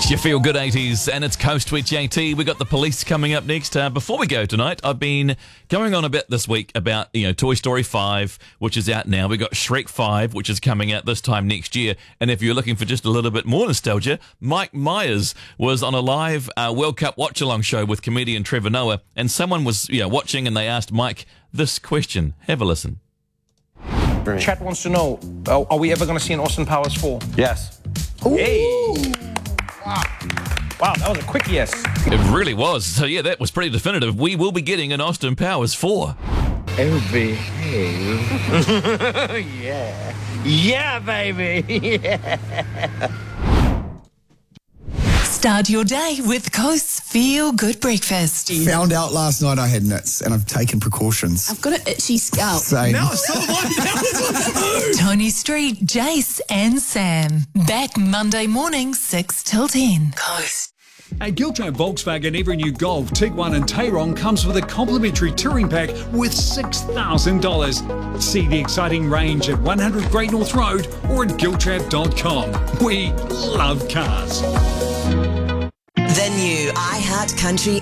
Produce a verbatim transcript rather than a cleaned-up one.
It's your Feel Good eighties and it's Coast with J T. We got the police coming up next. Uh, before we go tonight, I've been going on a bit this week about, you know, Toy Story five, which is out now. We got Shrek five, which is coming out this time next year. And if you're looking for just a little bit more nostalgia, Mike Myers was on a live uh, World Cup watch-along show with comedian Trevor Noah, and someone was, you know, watching and they asked Mike this question. Have a listen. Chat wants to know, uh, are we ever going to see an Austin Powers four? Yes. Hey! Wow. Wow, that was a quick yes. It really was. So yeah, that was pretty definitive. We will be getting an Austin Powers four. Oh, behave. Yeah. Yeah, baby. Yeah. Start your day with Coast's Feel Good Breakfast. Found out last night I had nits and I've taken precautions. I've got an itchy scalp. Same. No, it's not one. That was Tony Street, Jace and Sam. Back Monday morning, six till ten. Coast. At Giltrap Volkswagen, every new Golf, Tiguan and Tayron comes with a complimentary touring pack worth six thousand dollars. See the exciting range at one hundred Great North Road or at giltrap dot com. We love cars. The new iHeart Country